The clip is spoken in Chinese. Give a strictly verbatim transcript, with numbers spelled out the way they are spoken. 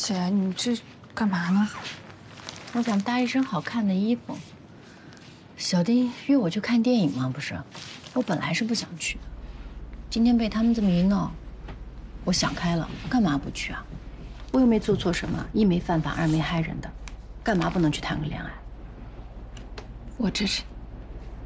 姐，你这干嘛呢？ 我想搭一身好看的衣服。小丁约我去看电影嘛，不是？我本来是不想去的，今天被他们这么一闹，我想开了，我干嘛不去啊？我又没做错什么，一没犯法，二没害人的，干嘛不能去谈个恋爱？ 我这是